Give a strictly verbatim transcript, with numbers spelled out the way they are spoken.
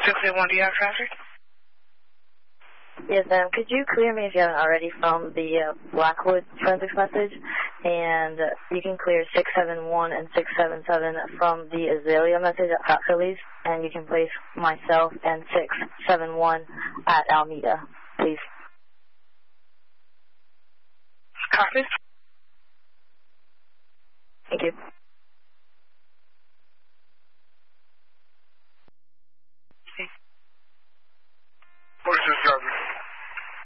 six eight one, do you have traffic? Yes, ma'am. Could you clear me if you haven't already from the uh, Blackwood forensics message? And uh, you can clear six seven one and six seven seven from the Azalea message at Hot Phillies. And you can place myself and six seven one at Alameda, please. Copy. Thank you.